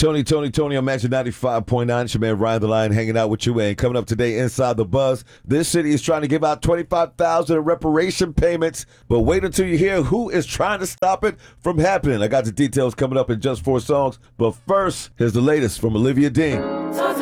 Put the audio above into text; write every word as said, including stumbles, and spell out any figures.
Tony, Tony, Tony on Magic ninety-five point nine. It's your man Ryan the Lion hanging out with you. And coming up today inside the Buzz, this city is trying to give out twenty-five thousand dollars in reparation payments. But wait until you hear who is trying to stop it from happening. I got the details coming up in just four songs. But first, here's the latest from Olivia Dean.